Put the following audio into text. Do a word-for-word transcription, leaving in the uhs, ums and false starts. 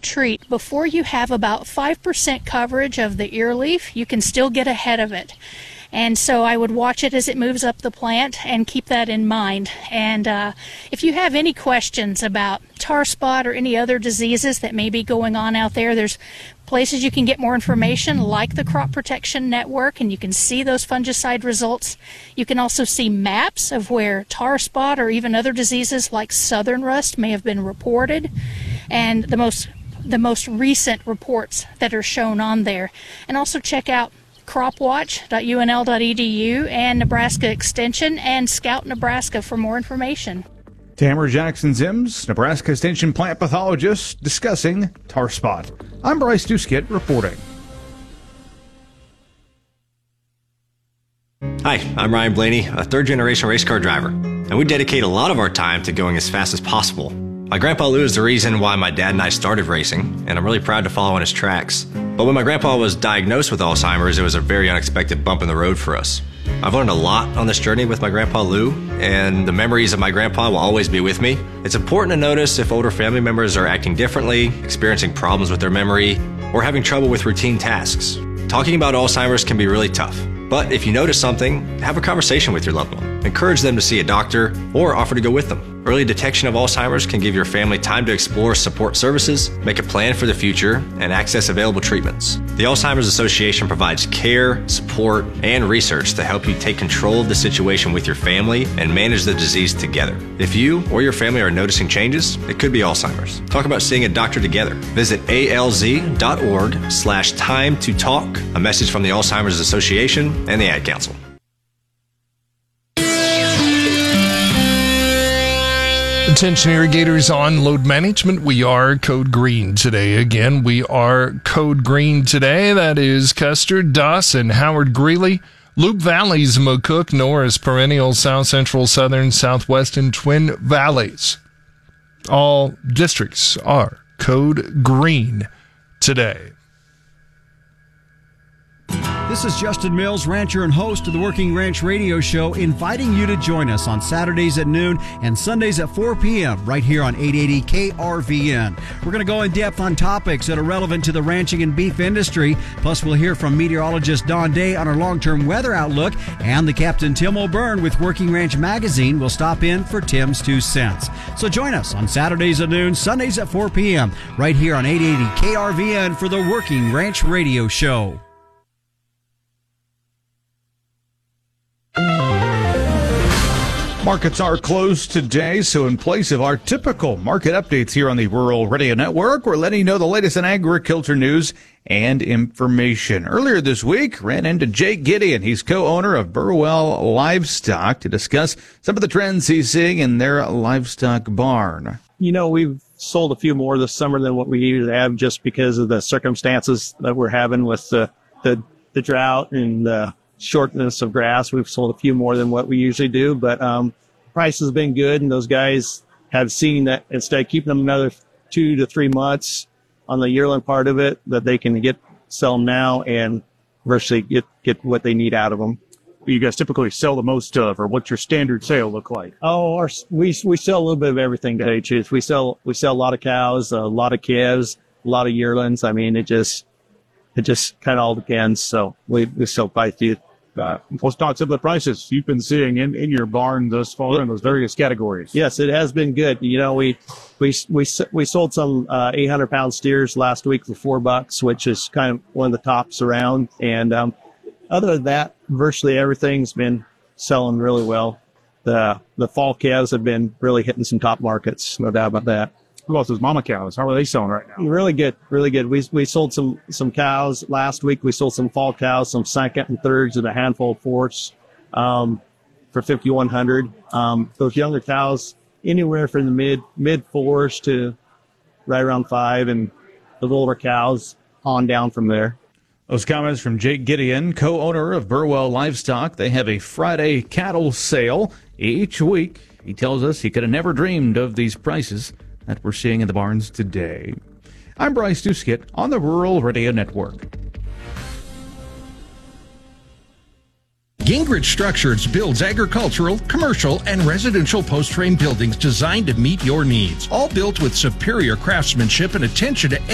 treat, before you have about five percent coverage of the ear leaf, you can still get ahead of it. And so I would watch it as it moves up the plant and keep that in mind. And uh, if you have any questions about tar spot or any other diseases that may be going on out there, there's places you can get more information like the Crop Protection Network, and you can see those fungicide results. You can also see maps of where tar spot or even other diseases like southern rust may have been reported, and the most the most recent reports that are shown on there. And also check out crop watch dot U N L dot E D U and Nebraska Extension and Scout Nebraska for more information. Tamara Jackson-Zims, Nebraska Extension plant pathologist, discussing tar spot. I'm Bryce Duskett reporting. Hi, I'm Ryan Blaney, a third-generation race car driver, and we dedicate a lot of our time to going as fast as possible. My grandpa Lou is the reason why my dad and I started racing, and I'm really proud to follow in his tracks. But when my grandpa was diagnosed with Alzheimer's, it was a very unexpected bump in the road for us. I've learned a lot on this journey with my grandpa Lou, and the memories of my grandpa will always be with me. It's important to notice if older family members are acting differently, experiencing problems with their memory, or having trouble with routine tasks. Talking about Alzheimer's can be really tough. But if you notice something, have a conversation with your loved one. Encourage them to see a doctor or offer to go with them. Early detection of Alzheimer's can give your family time to explore support services, make a plan for the future, and access available treatments. The Alzheimer's Association provides care, support, and research to help you take control of the situation with your family and manage the disease together. If you or your family are noticing changes, it could be Alzheimer's. Talk about seeing a doctor together. Visit alz.org slash time to talk. A message from the Alzheimer's Association and the Ad Council. Attention irrigators on load management. We are code green today. Again, we are code green today. That is Custer, Dawson, Howard, Greeley, Loup Valleys, McCook, Norris, Perennial, South Central, Southern, Southwest, and Twin Valleys. All districts are code green today. This is Justin Mills, rancher and host of the Working Ranch Radio Show, inviting you to join us on Saturdays at noon and Sundays at four p.m. right here on eight eighty K R V N. We're going to go in depth on topics that are relevant to the ranching and beef industry. Plus, we'll hear from meteorologist Don Day on our long-term weather outlook, and the Captain Tim O'Byrne with Working Ranch Magazine will stop in for Tim's Two Cents. So join us on Saturdays at noon, Sundays at four p.m. right here on eight eighty K R V N for the Working Ranch Radio Show. Markets are closed today, so in place of our typical market updates here on the Rural Radio Network, we're letting you know the latest in agriculture news and information. Earlier this week, ran into Jake Gideon. He's co-owner of Burwell Livestock to discuss some of the trends he's seeing in their livestock barn. You know, we've sold a few more this summer than what we usually have just because of the circumstances that we're having with the, the, the drought and the shortness of grass. We've sold a few more than what we usually do, but um price has been good, and those guys have seen that instead of keeping them another two to three months on the yearling part of it, that they can get sell them now and virtually get get what they need out of them. You guys typically sell the most of, or what's your standard sale look like? Oh, our, we we sell a little bit of everything, to tell you the truth. We sell we sell a lot of cows, a lot of calves, a lot of yearlings. I mean, it just it just kind of all depends. So we we sell quite a few. Uh, let's talk some of the prices you've been seeing in, in your barn thus far in those various categories. Yes, it has been good. You know, we we we we sold some uh, eight hundred pound steers last week for four bucks, which is kind of one of the tops around. And um, other than that, virtually everything's been selling really well. The the fall calves have been really hitting some top markets, no doubt about that. Who else is mama cows? How are they selling right now? Really good, really good. We we sold some some cows last week. We sold some fall cows, some second and thirds, and a handful of fourths um, for fifty-one hundred. Um, those younger cows, anywhere from the mid mid fours to right around five, and the older cows on down from there. Those comments from Jake Gideon, co-owner of Burwell Livestock. They have a Friday cattle sale each week. He tells us he could have never dreamed of these prices that we're seeing in the barns today. I'm Bryce Duskett on the Rural Radio Network. Gingrich Structures builds agricultural, commercial, and residential post-frame buildings designed to meet your needs. All built with superior craftsmanship and attention to